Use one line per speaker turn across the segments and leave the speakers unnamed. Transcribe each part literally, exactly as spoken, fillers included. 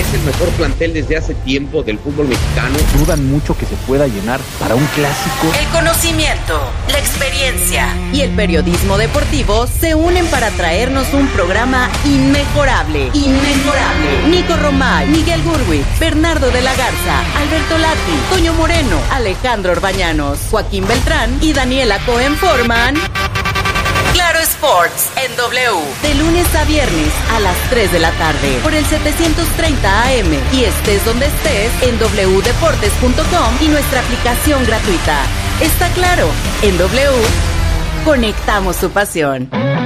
es el mejor plantel desde hace tiempo del fútbol mexicano.
Dudan mucho que se pueda llenar para un clásico.
El conocimiento, la experiencia y el periodismo deportivo se unen para traernos un programa inmejorable. Inmejorable. Nico Romay, Miguel Gurwitz, Bernardo de la Garza, Alberto Lati, Toño Moreno, Alejandro Orbañanos, Joaquín Beltrán y Daniela Cohen forman Claro Sports en W, de lunes a viernes a las tres de la tarde por el setecientos treinta A M y estés donde estés en doble u deportes punto com y nuestra aplicación gratuita. Está claro, en W conectamos tu pasión.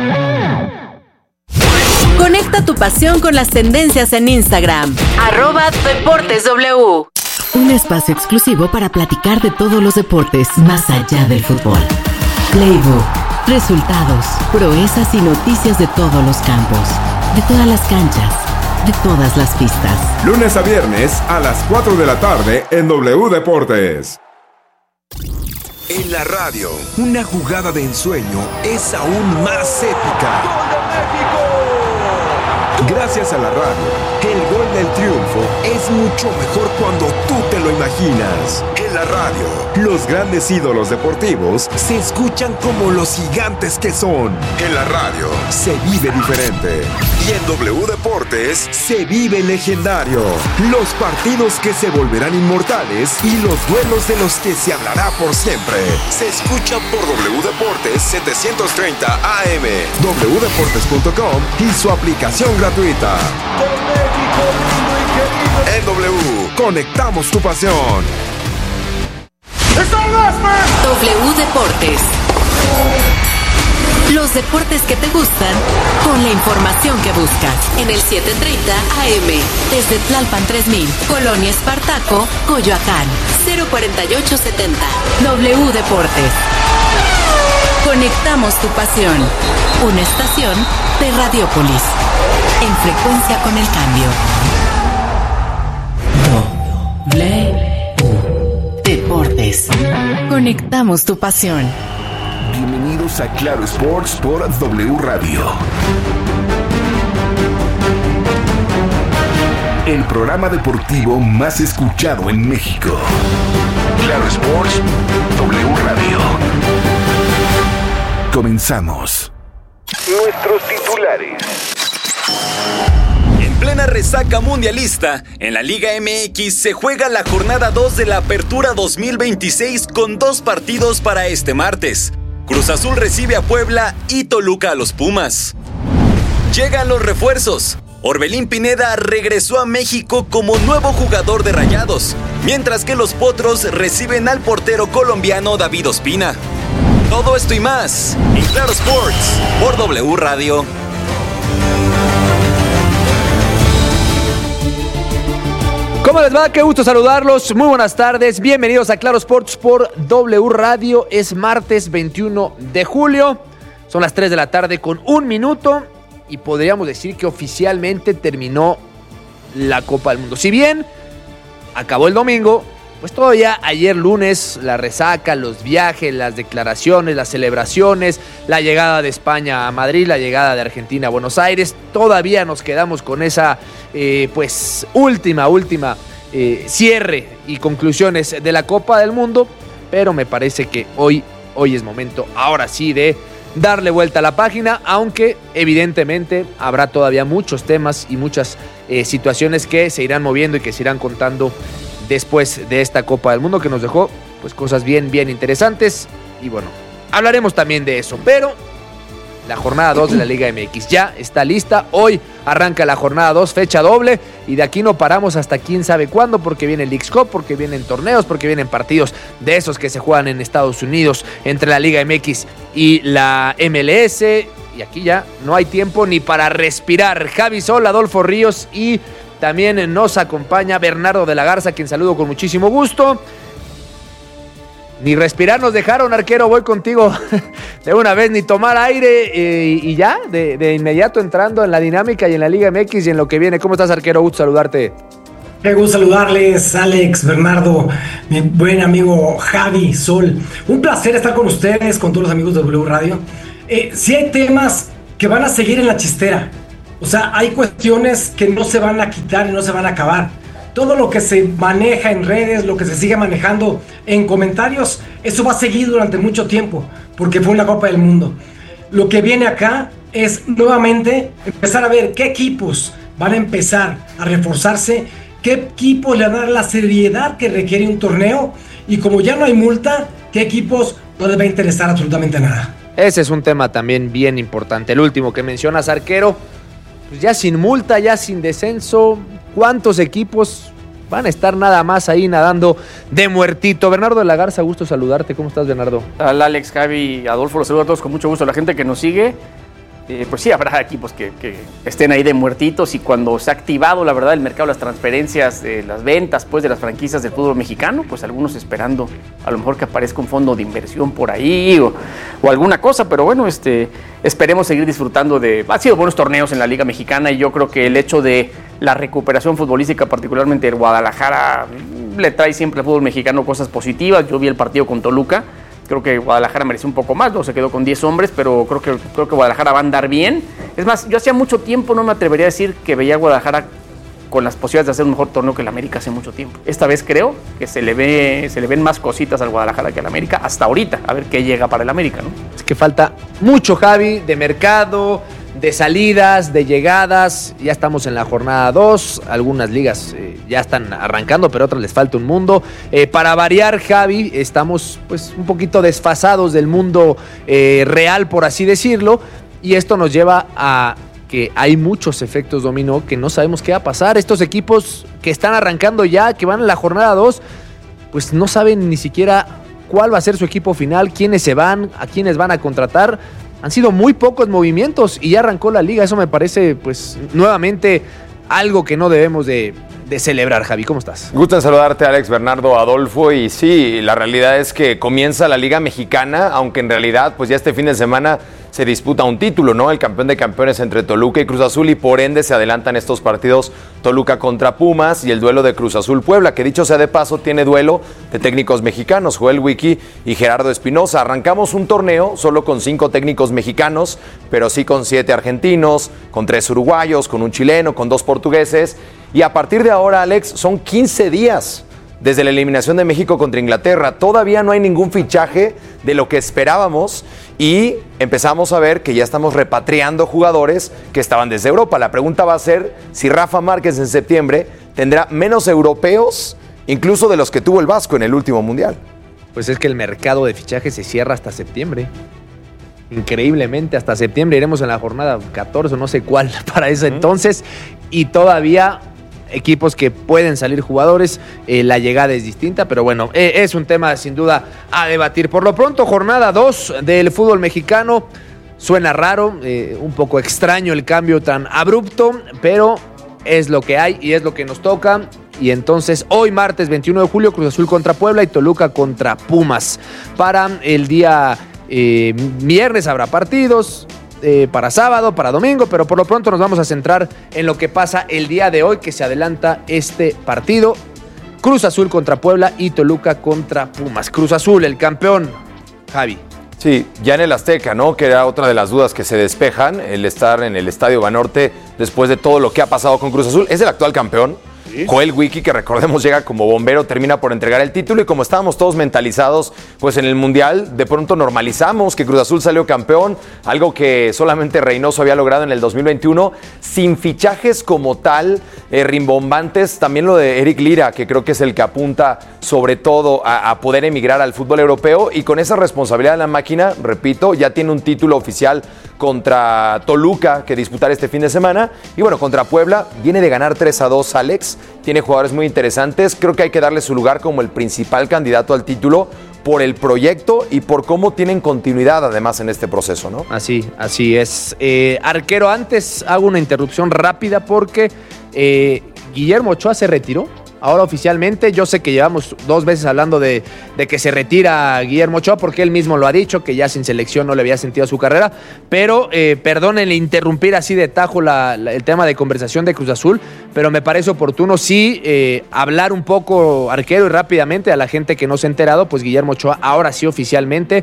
Conecta tu pasión con las tendencias en Instagram, arroba Deportes W.
Un espacio exclusivo para platicar de todos los deportes más allá del fútbol. Playbook. Resultados, proezas y noticias de todos los campos, de todas las canchas, de todas las pistas.
Lunes a viernes a las cuatro de la tarde en W Deportes.
En la radio, una jugada de ensueño es aún más épica. ¡Gol de México! Gracias a la radio, el gol del triunfo es mucho mejor cuando tú te lo imaginas. En la radio, los grandes ídolos deportivos se escuchan como los gigantes que son. En la radio, se vive diferente. Y en W Deportes, se vive legendario. Los partidos que se volverán inmortales y los duelos de los que se hablará por siempre. Se escucha por W Deportes setecientos treinta A M, doble u deportes punto com y su aplicación gratuita. Con México lindo y querido. En W, conectamos tu pasión.
W Deportes. Los deportes que te gustan con la información que buscas. En el setecientos treinta A M, desde Tlalpan tres mil, Colonia Espartaco, Coyoacán, cero cuarenta y ocho setenta. W Deportes. Conectamos tu pasión. Una estación de Radiópolis. En frecuencia con el cambio. W Deportes. Conectamos tu pasión.
Bienvenidos a Claro Sports por W Radio. El programa deportivo más escuchado en México. Claro Sports, W Radio. Comenzamos. Nuestros titulares.
En plena resaca mundialista, en la Liga M X se juega la jornada dos de la Apertura dos mil veintiséis con dos partidos para este martes. Cruz Azul recibe a Puebla y Toluca a los Pumas. Llegan los refuerzos. Orbelín Pineda regresó a México como nuevo jugador de Rayados, mientras que los Potros reciben al portero colombiano David Ospina. Todo esto y más en Claro Sports por W Radio.
¿Cómo les va? Qué gusto saludarlos. Muy buenas tardes. Bienvenidos a Claro Sports por W Radio. Es martes veintiuno de julio. Son las tres de la tarde con un minuto. Y podríamos decir que oficialmente terminó la Copa del Mundo. Si bien acabó el domingo, pues todavía ayer lunes la resaca, los viajes, las declaraciones, las celebraciones, la llegada de España a Madrid, la llegada de Argentina a Buenos Aires, todavía nos quedamos con esa eh, pues última, última eh, cierre y conclusiones de la Copa del Mundo, pero me parece que hoy, hoy es momento ahora sí de darle vuelta a la página, aunque evidentemente habrá todavía muchos temas y muchas eh, situaciones que se irán moviendo y que se irán contando después de esta Copa del Mundo que nos dejó pues cosas bien, bien interesantes. Y bueno, hablaremos también de eso, pero la jornada dos de la Liga M X ya está lista. Hoy arranca la jornada dos, fecha doble, y de aquí no paramos hasta quién sabe cuándo, porque viene el Leagues Cup, porque vienen torneos, porque vienen partidos de esos que se juegan en Estados Unidos entre la Liga M X y la M L S, y aquí ya no hay tiempo ni para respirar. Javi Sol, Adolfo Ríos, y también nos acompaña Bernardo de la Garza, quien saludo con muchísimo gusto. Ni respirar nos dejaron, arquero, voy contigo de una vez, ni tomar aire eh, y ya, de, de inmediato entrando en la dinámica y en la Liga M X y en lo que viene. ¿Cómo estás, arquero? Gusto saludarte.
Qué gusto saludarles, Alex, Bernardo, mi buen amigo Javi Sol. Un placer estar con ustedes, con todos los amigos de W Radio. Eh, sí hay temas que van a seguir en la chistera, O sea, hay cuestiones que no se van a quitar y no se van a acabar. Todo lo que se maneja en redes, lo que se sigue manejando en comentarios, eso va a seguir durante mucho tiempo, porque fue una Copa del Mundo. Lo que viene acá es nuevamente empezar a ver qué equipos van a empezar a reforzarse, qué equipos le van a dar la seriedad que requiere un torneo, y como ya no hay multa, qué equipos no les va a interesar absolutamente nada.
Ese es un tema también bien importante. El último que mencionas, arquero, pues ya sin multa, ya sin descenso, ¿cuántos equipos van a estar nada más ahí nadando de muertito? Bernardo de la Garza, gusto saludarte. ¿Cómo estás, Bernardo?
Al Alex, Javi, Adolfo, los saludo a todos con mucho gusto. La gente que nos sigue, eh, pues sí, habrá equipos que, que estén ahí de muertitos, y cuando se ha activado, la verdad, el mercado, las transferencias, eh, las ventas, pues, de las franquicias del fútbol mexicano, pues algunos esperando a lo mejor que aparezca un fondo de inversión por ahí o, o alguna cosa, pero bueno, este, esperemos seguir disfrutando de... Ha sido buenos torneos en la Liga Mexicana, y yo creo que el hecho de la recuperación futbolística, particularmente el Guadalajara, le trae siempre al fútbol mexicano cosas positivas. Yo vi el partido con Toluca, creo que Guadalajara mereció un poco más, no se quedó con diez hombres, pero creo que, creo que Guadalajara va a andar bien. Es más, yo hacía mucho tiempo no me atrevería a decir que veía a Guadalajara con las posibilidades de hacer un mejor torneo que el América hace mucho tiempo. Esta vez creo que se le ve, se le ven más cositas al Guadalajara que al América hasta ahorita, a ver qué llega para el América, ¿no?
Es que falta mucho, Javi, de mercado, de salidas, de llegadas. Ya estamos en la jornada dos, algunas ligas eh, ya están arrancando, pero otras les falta un mundo. Eh, para variar, Javi, estamos pues un poquito desfasados del mundo eh, real, por así decirlo, y esto nos lleva a que hay muchos efectos dominó que no sabemos qué va a pasar. Estos equipos que están arrancando ya, que van en la jornada dos, pues no saben ni siquiera cuál va a ser su equipo final, quiénes se van, a quiénes van a contratar. Han sido muy pocos movimientos y ya arrancó la liga. Eso me parece, pues, nuevamente algo que no debemos de, de celebrar. Javi, ¿cómo estás?
Gusto en saludarte, Alex, Bernardo, Adolfo. Y sí, la realidad es que comienza la Liga Mexicana, aunque en realidad, pues ya este fin de semana se disputa un título, ¿no? El campeón de campeones entre Toluca y Cruz Azul, y por ende se adelantan estos partidos Toluca contra Pumas y el duelo de Cruz Azul-Puebla, que dicho sea de paso, tiene duelo de técnicos mexicanos, Joel Wiki y Gerardo Espinosa. Arrancamos un torneo solo con cinco técnicos mexicanos, pero sí con siete argentinos, con tres uruguayos, con un chileno, con dos portugueses, y a partir de ahora, Alex, son quince días desde la eliminación de México contra Inglaterra. Todavía no hay ningún fichaje de lo que esperábamos, y empezamos a ver que ya estamos repatriando jugadores que estaban desde Europa. La pregunta va a ser si Rafa Márquez en septiembre tendrá menos europeos, incluso de los que tuvo el Vasco en el último Mundial.
Pues es que el mercado de fichajes se cierra hasta septiembre. Increíblemente, hasta septiembre. Iremos en la jornada catorce o no sé cuál para ese entonces, y todavía equipos que pueden salir jugadores, eh, la llegada es distinta, pero bueno, eh, es un tema sin duda a debatir. Por lo pronto, jornada dos del fútbol mexicano. Suena raro, eh, un poco extraño el cambio tan abrupto, pero es lo que hay y es lo que nos toca. Y entonces, hoy martes veintiuno de julio, Cruz Azul contra Puebla y Toluca contra Pumas. Para el día eh, viernes habrá partidos, Eh, para sábado, para domingo, pero por lo pronto nos vamos a centrar en lo que pasa el día de hoy, que se adelanta este partido. Cruz Azul contra Puebla y Toluca contra Pumas. Cruz Azul, el campeón, Javi.
Sí, ya en el Azteca, ¿no? Que era otra de las dudas que se despejan, el estar en el Estadio Banorte después de todo lo que ha pasado con Cruz Azul. Es el actual campeón. ¿Sí? Joel Wiki, que recordemos llega como bombero, termina por entregar el título, y como estábamos todos mentalizados pues en el Mundial, de pronto normalizamos que Cruz Azul salió campeón, algo que solamente Reynoso había logrado en el dos mil veintiuno, sin fichajes como tal, eh, rimbombantes. También lo de Eric Lira, que creo que es el que apunta sobre todo a, a poder emigrar al fútbol europeo, y con esa responsabilidad de la máquina, repito, ya tiene un título oficial contra Toluca que disputar este fin de semana, y bueno, contra Puebla viene de ganar tres a dos, Alex. Tiene jugadores muy interesantes. Creo que hay que darle su lugar como el principal candidato al título por el proyecto y por cómo tienen continuidad además en este proceso, ¿no?
Así, así es. Eh, arquero, antes hago una interrupción rápida porque eh, Guillermo Ochoa se retiró. Ahora oficialmente, yo sé que llevamos dos veces hablando de, de que se retira Guillermo Ochoa, porque él mismo lo ha dicho, que ya sin selección no le había sentido su carrera, pero eh, perdónenle interrumpir así de tajo la, la, el tema de conversación de Cruz Azul, pero me parece oportuno sí eh, hablar un poco, arquero, y rápidamente a la gente que no se ha enterado. Pues Guillermo Ochoa ahora sí oficialmente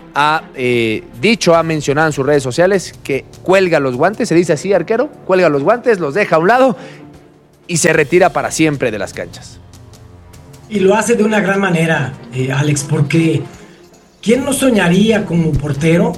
ha eh, dicho, ha mencionado en sus redes sociales que cuelga los guantes, se dice así, Arquero, cuelga los guantes, los deja a un lado y se retira para siempre de las canchas.
Y lo hace de una gran manera, eh, Alex, porque ¿quién no soñaría como portero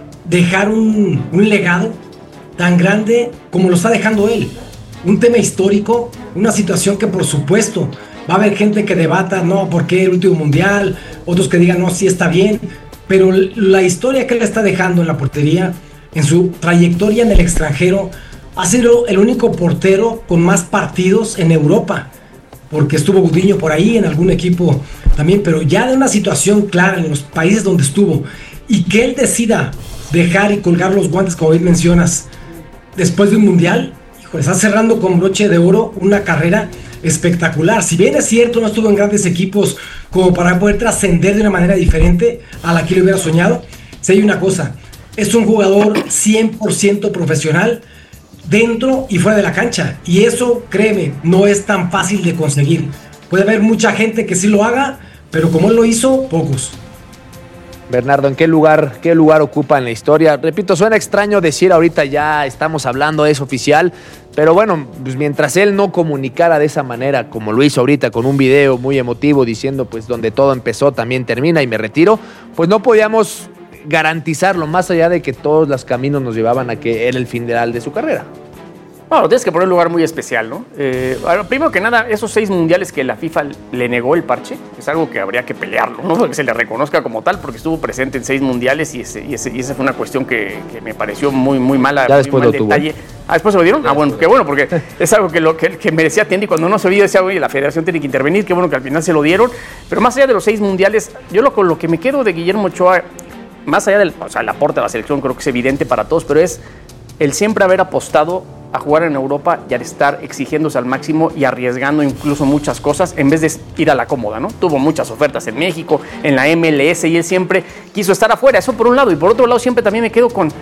dejar un, un legado tan grande como lo está dejando él? Un tema histórico, una situación que por supuesto va a haber gente que debata, no, ¿por qué el último mundial? Otros que digan, no, sí está bien. Pero la historia que él está dejando en la portería, en su trayectoria en el extranjero, ha sido el único portero con más partidos en Europa. Porque estuvo Gudiño por ahí, en algún equipo también, pero ya de una situación clara en los países donde estuvo. Y que él decida dejar y colgar los guantes, como bien mencionas, después de un mundial, hijo, está cerrando con broche de oro una carrera espectacular. Si bien es cierto, no estuvo en grandes equipos como para poder trascender de una manera diferente a la que le hubiera soñado, si hay una cosa, es un jugador cien por ciento profesional dentro y fuera de la cancha, y eso, créeme, no es tan fácil de conseguir. Puede haber mucha gente que sí lo haga, pero como él lo hizo, pocos.
Bernardo, ¿en qué lugar, qué lugar ocupa en la historia? Repito, suena extraño decir ahorita ya estamos hablando, es oficial, pero bueno, pues mientras él no comunicara de esa manera, como lo hizo ahorita con un video muy emotivo diciendo pues donde todo empezó también termina y me retiro, pues no podíamos garantizarlo, más allá de que todos los caminos nos llevaban a que era el final de su carrera.
Bueno, tienes que poner un lugar muy especial, ¿no? Eh, primero que nada, esos seis mundiales que la FIFA le negó el parche, es algo que habría que pelearlo, ¿no? Porque se le reconozca como tal, porque estuvo presente en seis mundiales y, ese, y, ese, y esa fue una cuestión que, que me pareció muy, muy mala.
Ya
muy
después
mal
lo tuvo.
detalle. Ah, ¿después se lo dieron? Ah, bueno, qué bueno, porque es algo que, lo, que, que merecía Tiendi. Cuando no se vio, decía, oye, la federación tiene que intervenir, qué bueno que al final se lo dieron. Pero más allá de los seis mundiales, yo lo, con lo que me quedo de Guillermo Ochoa, más allá del o sea, el aporte a la selección, creo que es evidente para todos, pero es el siempre haber apostado a jugar en Europa y al estar exigiéndose al máximo y arriesgando incluso muchas cosas en vez de ir a la cómoda, ¿no? Tuvo muchas ofertas en México, en la M L S, y él siempre quiso estar afuera, eso por un lado, y por otro lado siempre también me quedo con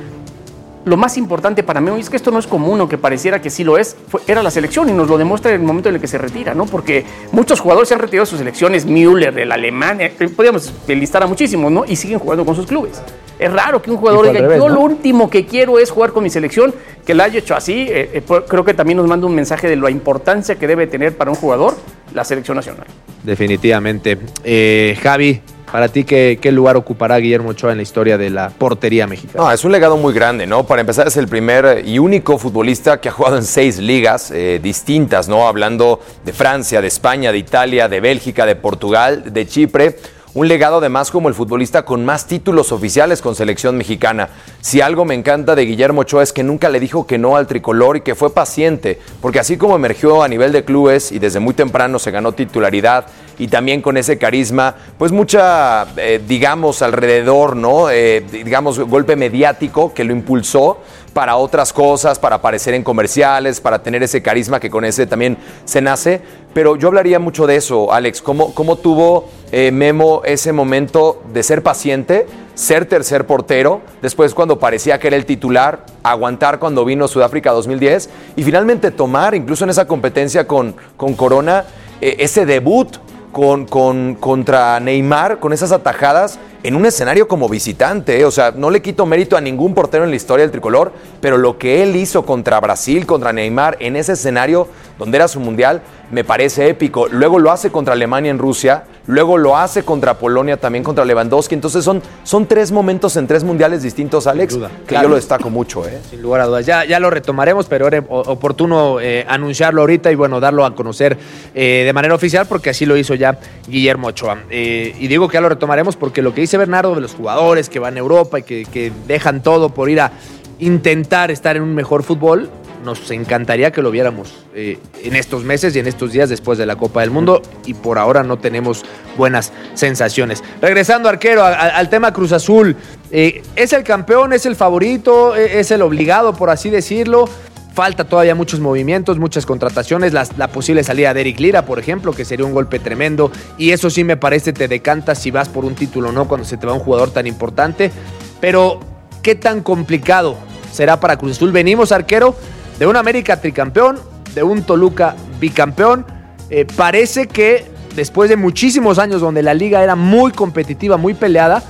lo más importante para mí, y es que esto no es común, o que pareciera que sí lo es, fue, era la selección, y nos lo demuestra en el momento en el que se retira, ¿no? Porque muchos jugadores se han retirado de sus selecciones, Müller, del alemán, eh, podríamos listar a muchísimos, ¿no? Y siguen jugando con sus clubes. Es raro que un jugador diga, revés, yo ¿no? Lo último que quiero es jugar con mi selección, que la haya hecho así. Eh, eh, creo que también nos manda un mensaje de la importancia que debe tener para un jugador la selección nacional.
Definitivamente. Eh, Javi, para ti, ¿qué, ¿qué lugar ocupará Guillermo Ochoa en la historia de la portería mexicana?
No, es un legado muy grande, ¿no? Para empezar, es el primer y único futbolista que ha jugado en seis ligas eh, distintas, ¿no? Hablando de Francia, de España, de Italia, de Bélgica, de Portugal, de Chipre. Un legado además como el futbolista con más títulos oficiales con selección mexicana. Si algo me encanta de Guillermo Ochoa es que nunca le dijo que no al tricolor y que fue paciente, porque así como emergió a nivel de clubes y desde muy temprano se ganó titularidad y también con ese carisma, pues mucha, eh, digamos, alrededor, ¿no? Eh, digamos, golpe mediático que lo impulsó para otras cosas, para aparecer en comerciales, para tener ese carisma que con ese también se nace. Pero yo hablaría mucho de eso, Alex. ¿Cómo, cómo tuvo eh, Memo ese momento de ser paciente, ser tercer portero, después cuando parecía que era el titular, aguantar cuando vino Sudáfrica dos mil diez y finalmente tomar, incluso en esa competencia con, con Corona, eh, ese debut con, con, contra Neymar, con esas atajadas en un escenario como visitante, ¿eh? O sea, no le quito mérito a ningún portero en la historia del tricolor, pero lo que él hizo contra Brasil, contra Neymar, en ese escenario donde era su mundial, me parece épico. Luego lo hace contra Alemania en Rusia, luego lo hace contra Polonia, también contra Lewandowski. Entonces son, son tres momentos en tres mundiales distintos, Alex, Sin duda, que claro. Yo lo destaco mucho. ¿eh?
Sin lugar a dudas. Ya, ya lo retomaremos, pero era oportuno eh, anunciarlo ahorita y bueno, darlo a conocer eh, de manera oficial, porque así lo hizo ya Guillermo Ochoa. Eh, y digo que ya lo retomaremos porque lo que dice Bernardo de los jugadores que van a Europa y que, que dejan todo por ir a intentar estar en un mejor fútbol, nos encantaría que lo viéramos eh, en estos meses y en estos días después de la Copa del Mundo, y por ahora no tenemos buenas sensaciones. Regresando, Arquero, a, a, al tema Cruz Azul, eh, ¿es el campeón, es el favorito, es el obligado, por así decirlo? Falta todavía muchos movimientos, muchas contrataciones, la, la posible salida de Eric Lira, por ejemplo, que sería un golpe tremendo, y eso sí me parece te decanta si vas por un título o no cuando se te va un jugador tan importante. Pero, ¿qué tan complicado será para Cruz Azul? Venimos, Arquero, de un América tricampeón, de un Toluca bicampeón. Eh, parece que después de muchísimos años donde la liga era muy competitiva, muy peleada,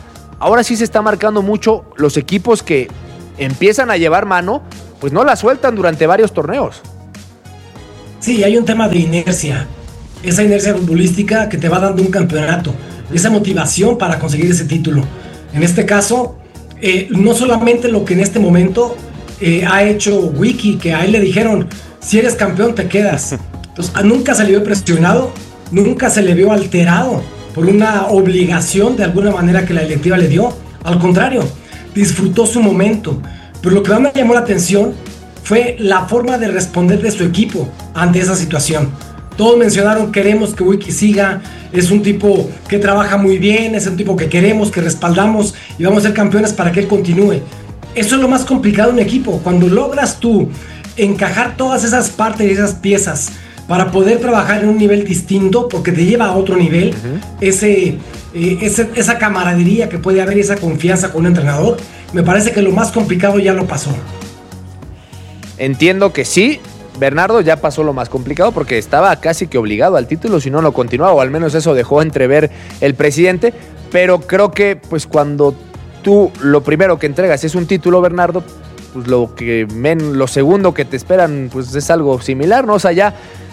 ahora sí se está marcando mucho los equipos que empiezan a llevar mano, pues no la sueltan durante varios torneos.
Sí, hay un tema de inercia. Esa inercia futbolística que te va dando un campeonato. Esa motivación para conseguir ese título. En este caso, eh, no solamente lo que en este momento eh, ha hecho Wiki, que a él le dijeron, si eres campeón te quedas. Entonces, nunca se le vio presionado, nunca se le vio alterado por una obligación de alguna manera que la directiva le dio. Al contrario, disfrutó su momento. Pero lo que más me llamó la atención fue la forma de responder de su equipo ante esa situación. Todos mencionaron, queremos que Wiki siga, es un tipo que trabaja muy bien, es un tipo que queremos, que respaldamos y vamos a ser campeones para que él continúe. Eso es lo más complicado en un equipo, cuando logras tú encajar todas esas partes y esas piezas para poder trabajar en un nivel distinto, porque te lleva a otro nivel, uh-huh. ese, eh, ese, esa camaradería que puede haber, esa confianza con un entrenador, me parece que lo más complicado ya lo pasó.
Entiendo que sí, Bernardo, ya pasó lo más complicado porque estaba casi que obligado al título, si no, no continuaba, o al menos eso dejó entrever el presidente, pero creo que pues cuando tú lo primero que entregas es un título, Bernardo, pues lo que men, lo segundo que te esperan pues es algo similar, ¿no? O sea, ya,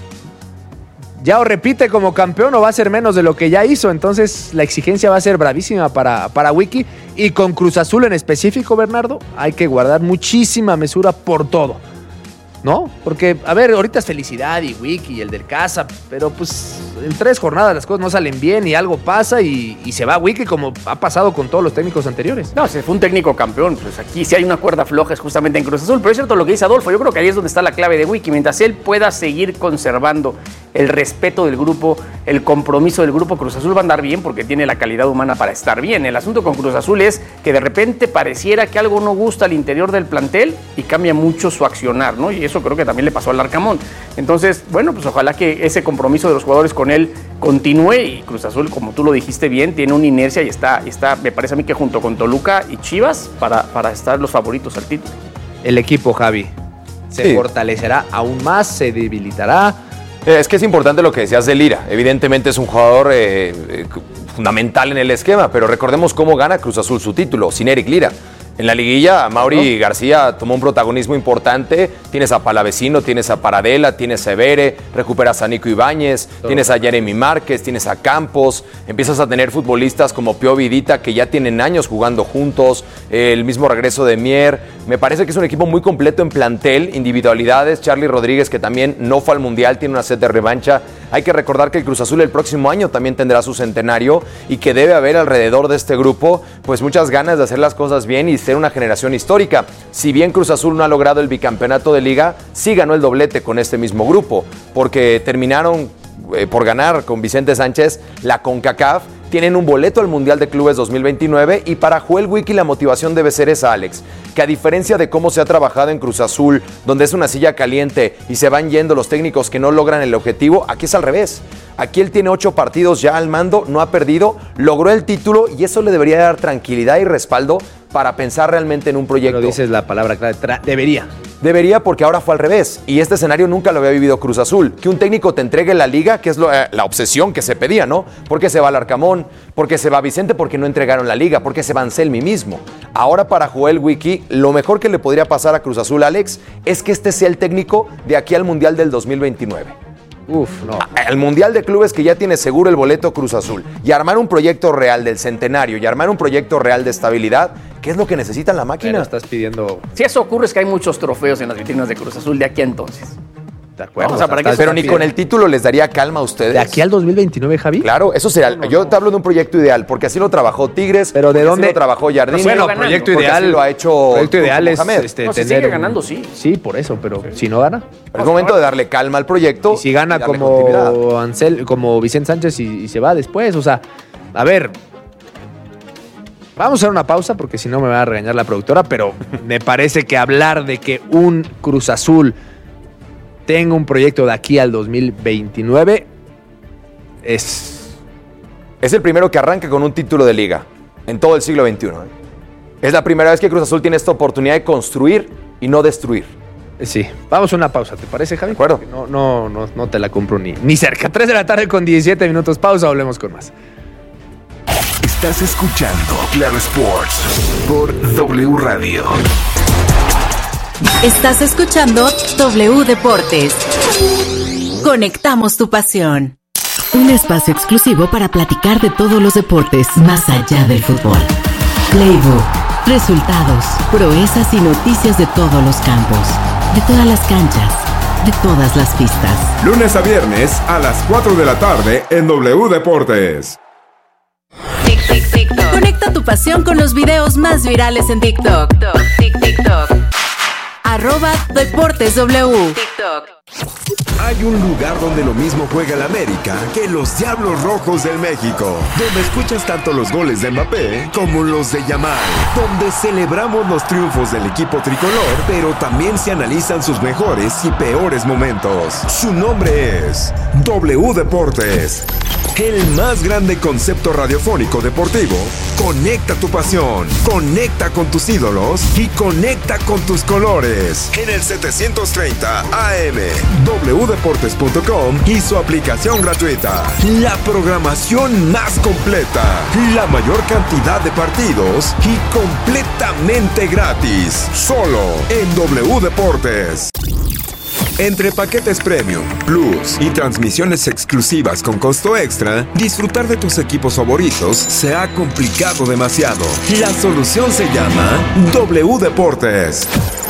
ya o repite como campeón o va a ser menos de lo que ya hizo, entonces la exigencia va a ser bravísima para, para Wiki, y con Cruz Azul en específico, Bernardo, hay que guardar muchísima mesura por todo, ¿no? Porque, a ver, ahorita es Felicidad y Wiki y el del Casa, pero pues en tres jornadas las cosas no salen bien y algo pasa y, y se va Wiki como ha pasado con todos los técnicos anteriores.
No, se fue un técnico campeón, pues aquí sí hay una cuerda floja es justamente en Cruz Azul, pero es cierto lo que dice Adolfo, yo creo que ahí es donde está la clave de Wiki, mientras él pueda seguir conservando el respeto del grupo, el compromiso del grupo, Cruz Azul va a andar bien porque tiene la calidad humana para estar bien. El asunto con Cruz Azul es que de repente pareciera que algo no gusta al interior del plantel y cambia mucho su accionar, ¿no? Y eso creo que también le pasó al Arcamón. Entonces, bueno, pues ojalá que ese compromiso de los jugadores con él continúe, y Cruz Azul, como tú lo dijiste bien, tiene una inercia y está, está me parece a mí que junto con Toluca y Chivas para, para estar los favoritos al título.
El equipo, Javi, se sí. fortalecerá aún más, se debilitará.
Es que es importante lo que decías de Lira. Evidentemente es un jugador eh, eh, fundamental en el esquema, pero recordemos cómo gana Cruz Azul su título, sin Eric Lira. En la liguilla, Mauri ¿no? García tomó un protagonismo importante. Tienes a Palavecino, tienes a Paradela, tienes a Evere, recuperas a Nico Ibáñez, Todo. tienes a Jeremy Márquez, tienes a Campos. Empiezas a tener futbolistas como Pio Vidita que ya tienen años jugando juntos. Eh, el mismo regreso de Mier. Me parece que es un equipo muy completo en plantel, individualidades. Charlie Rodríguez, que también no fue al Mundial, tiene una sed de revancha. Hay que recordar que el Cruz Azul el próximo año también tendrá su centenario y que debe haber alrededor de este grupo pues muchas ganas de hacer las cosas bien y ser una generación histórica. Si bien Cruz Azul no ha logrado el bicampeonato de Liga, sí ganó el doblete con este mismo grupo, porque terminaron eh, por ganar con Vicente Sánchez la CONCACAF, tienen un boleto al Mundial de Clubes dos mil veintinueve y para Joel Wiki la motivación debe ser esa, Alex, que a diferencia de cómo se ha trabajado en Cruz Azul, donde es una silla caliente y se van yendo los técnicos que no logran el objetivo, aquí es al revés. Aquí él tiene ocho partidos ya al mando, no ha perdido, logró el título y eso le debería dar tranquilidad y respaldo para pensar realmente en un proyecto.
Pero dices la palabra clave, tra- debería.
Debería, porque ahora fue al revés. Y este escenario nunca lo había vivido Cruz Azul. Que un técnico te entregue la liga, que es lo, eh, la obsesión que se pedía, ¿no? Porque se va al Arcamón, porque se va Vicente, porque no entregaron la liga, porque se va Anselmi mismo. Ahora para Joel Wiki, lo mejor que le podría pasar a Cruz Azul, Alex, es que este sea el técnico de aquí al Mundial del dos mil veintinueve.
Uf, no.
El Mundial de Clubes que ya tiene seguro el boleto Cruz Azul. Y armar un proyecto real del centenario y armar un proyecto real de estabilidad, ¿qué es lo que necesita la máquina?
Bueno, estás pidiendo...
Si eso ocurre es que hay muchos trofeos en las vitrinas de Cruz Azul de aquí a entonces.
De acuerdo.
O sea, ¿para qué? Pero ni con el título les daría calma a ustedes.
¿De aquí al dos mil veintinueve, Javi?
Claro, eso será. No, no, yo te hablo de un proyecto ideal, porque así lo trabajó Tigres.
¿Pero de dónde?
Así lo trabajó Jardín.
Bueno, proyecto ideal.
Lo ha hecho.
Proyecto ideal es
este, no, si sigue ganando, sí.
Sí, por eso, pero si no gana.
Es momento de darle calma al proyecto.
Y si gana y como Ansel, como Vicente Sánchez y, y se va después, o sea, a ver. Vamos a hacer una pausa porque si no me va a regañar la productora, pero me parece que hablar de que un Cruz Azul tenga un proyecto de aquí al dos mil veintinueve es...
Es el primero que arranca con un título de liga en todo el siglo veintiuno. Es la primera vez que Cruz Azul tiene esta oportunidad de construir y no destruir.
Sí, vamos a una pausa, ¿te parece, Javi?
De acuerdo.
No, no, no, no te la compro ni, ni cerca. tres de la tarde con diecisiete minutos, pausa, hablemos con más.
Estás escuchando Claro Sports por W Radio.
Estás escuchando W Deportes. Conectamos tu pasión.
Un espacio exclusivo para platicar de todos los deportes más allá del fútbol. Playbook, resultados, proezas y noticias de todos los campos, de todas las canchas, de todas las pistas.
Lunes a viernes a las cuatro de la tarde en W Deportes.
Tic, tic, TikTok. Conecta tu pasión con los videos más virales en TikTok. Tic, TikTok. Arroba Deportes W. TikTok.
Hay un lugar donde lo mismo juega el América que los Diablos Rojos del México, donde escuchas tanto los goles de Mbappé como los de Yamal, donde celebramos los triunfos del equipo tricolor, pero también se analizan sus mejores y peores momentos. Su nombre es W Deportes. El más grande concepto radiofónico deportivo. Conecta tu pasión, conecta con tus ídolos y conecta con tus colores. En el setecientos treinta A M, w deportes punto com y su aplicación gratuita. La programación más completa, la mayor cantidad de partidos y completamente gratis. Solo en W Deportes. Entre paquetes Premium, Plus y transmisiones exclusivas con costo extra, disfrutar de tus equipos favoritos se ha complicado demasiado. La solución se llama W Deportes.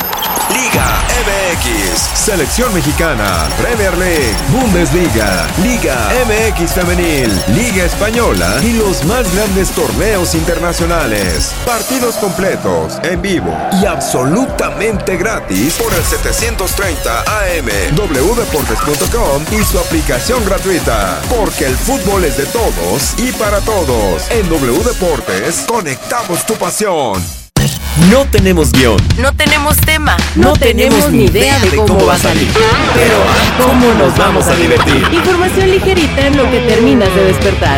Liga M X, Selección Mexicana, Premier League, Bundesliga, Liga M X Femenil, Liga Española y los más grandes torneos internacionales. Partidos completos, en vivo y absolutamente gratis por el setecientos treinta A M, w deportes punto com y su aplicación gratuita. Porque el fútbol es de todos y para todos. En W Deportes, conectamos tu pasión.
No tenemos guión.
No tenemos tema. No, no tenemos ni idea de cómo, cómo va a salir.
Pero ¿cómo nos vamos a divertir?
Información ligerita en lo que terminas de despertar.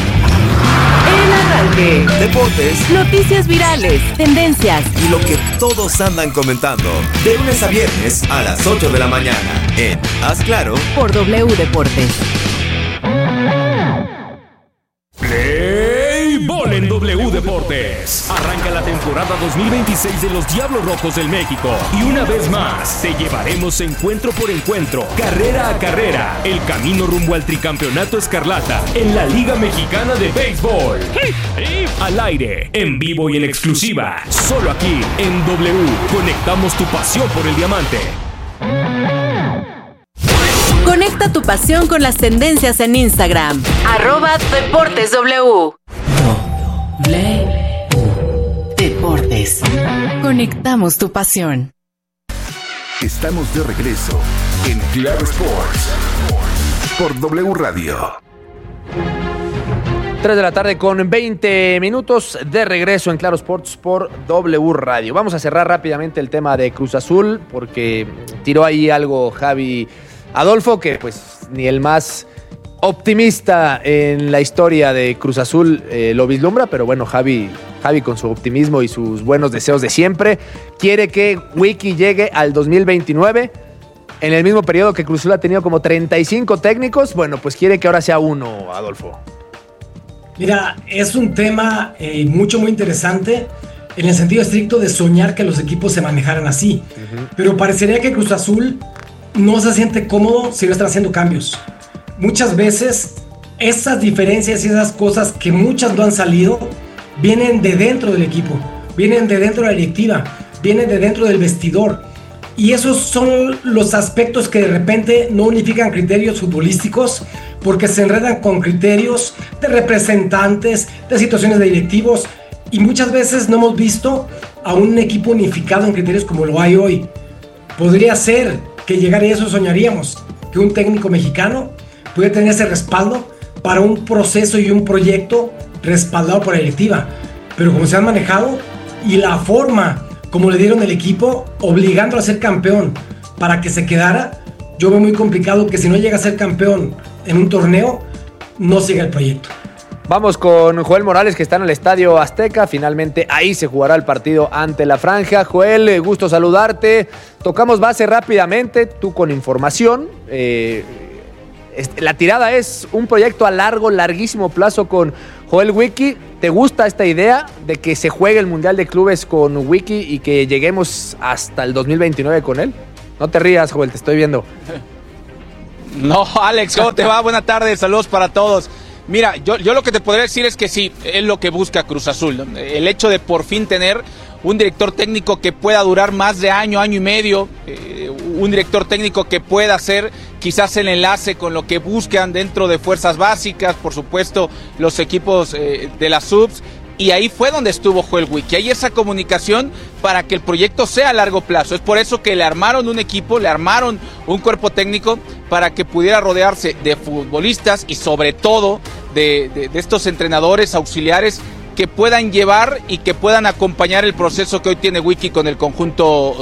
El arranque.
Deportes.
Noticias virales. Tendencias.
Y lo que todos andan comentando. De lunes a viernes a las ocho de la mañana. En Haz Claro.
Por W Deportes.
Play-Ball en W Deportes. Arranca la temporada dos mil veintiséis de los Diablos Rojos del México. Y una vez más, te llevaremos encuentro por encuentro, carrera a carrera, el camino rumbo al tricampeonato escarlata en la Liga Mexicana de Béisbol. Al aire, en vivo y en exclusiva, solo aquí en W. Conectamos tu pasión por el diamante.
Conecta tu pasión con las tendencias en Instagram. Arroba Deportes W.
W Deportes.
Conectamos tu pasión.
Estamos de regreso en Claro Sports por W Radio.
tres de la tarde con veinte minutos de regreso en Claro Sports por W Radio. Vamos a cerrar rápidamente el tema de Cruz Azul porque tiró ahí algo Javi Adolfo, que pues ni el más optimista en la historia de Cruz Azul eh, lo vislumbra, pero bueno, Javi, Javi con su optimismo y sus buenos deseos de siempre, quiere que Wiki llegue al dos mil veintinueve, en el mismo periodo que Cruz Azul ha tenido como treinta y cinco técnicos, bueno, pues quiere que ahora sea uno, Adolfo.
Mira, es un tema eh, mucho, muy interesante en el sentido estricto de soñar que los equipos se manejaran así, uh-huh. Pero parecería que Cruz Azul no se siente cómodo si no están haciendo cambios. Muchas veces esas diferencias y esas cosas que muchas no han salido vienen de dentro del equipo, vienen de dentro de la directiva, vienen de dentro del vestidor. Y esos son los aspectos que de repente no unifican criterios futbolísticos porque se enredan con criterios de representantes, de situaciones de directivos, y muchas veces no hemos visto a un equipo unificado en criterios como lo hay hoy. Podría ser que llegara a eso, soñaríamos, que un técnico mexicano pudiera tener ese respaldo para un proceso y un proyecto respaldado por la directiva. Pero como se han manejado y la forma como le dieron el equipo, obligándolo a ser campeón para que se quedara, yo veo muy complicado que si no llega a ser campeón en un torneo, no siga el proyecto.
Vamos con Joel Morales, que está en el Estadio Azteca. Finalmente ahí se jugará el partido ante la Franja. Joel, gusto saludarte. Tocamos base rápidamente, tú con información. Eh, la tirada es un proyecto a largo, larguísimo plazo con Joel Wiki. ¿Te gusta esta idea de que se juegue el Mundial de Clubes con Wiki y que lleguemos hasta el dos mil veintinueve con él? No te rías, Joel, te estoy viendo.
No, Alex, ¿cómo te va? Buenas tardes, saludos para todos. Mira, yo, yo lo que te podría decir es que sí, es lo que busca Cruz Azul, ¿no? El hecho de por fin tener un director técnico que pueda durar más de año, año y medio, eh, un director técnico que pueda hacer quizás el enlace con lo que buscan dentro de fuerzas básicas, por supuesto los equipos eh, de las subs, y ahí fue donde estuvo Joel Wiki, hay esa comunicación para que el proyecto sea a largo plazo. Es por eso que le armaron un equipo, le armaron un cuerpo técnico para que pudiera rodearse de futbolistas y sobre todo de, de, de estos entrenadores auxiliares que puedan llevar y que puedan acompañar el proceso que hoy tiene Wiki con el conjunto